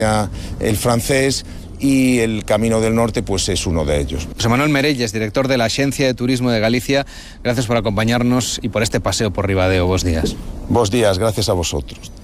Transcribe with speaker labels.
Speaker 1: el francés, y el Camino del Norte pues es uno de ellos.
Speaker 2: José Manuel Merelles, director de la Axencia de Turismo de Galicia, gracias por acompañarnos y por este paseo por Ribadeo. Bos días.
Speaker 1: Bos días, gracias a vosotros.